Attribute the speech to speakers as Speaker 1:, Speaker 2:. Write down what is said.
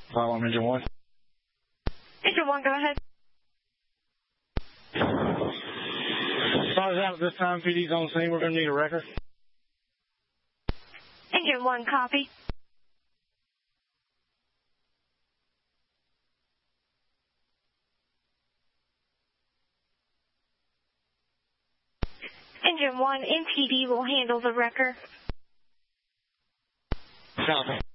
Speaker 1: File on engine 1.
Speaker 2: Engine 1, go ahead.
Speaker 1: Stars out at this time. PD's on scene. We're going to need a record.
Speaker 2: Engine 1, copy. Engine 1, MPD will handle the wrecker.
Speaker 1: Copy.